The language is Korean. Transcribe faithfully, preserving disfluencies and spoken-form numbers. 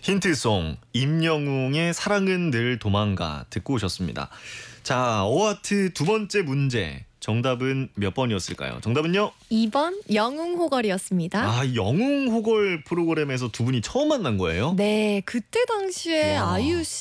힌트송 임영웅의 사랑은 늘 도망가 듣고 오셨습니다. 자, 어아트 두 번째 문제. 정답은 몇 번이었을까요? 정답은요? 이 번 영웅호걸이었습니다. 아, 영웅호걸 프로그램에서 두 분이 처음 만난 거예요? 네, 그때 당시에 와. 아이유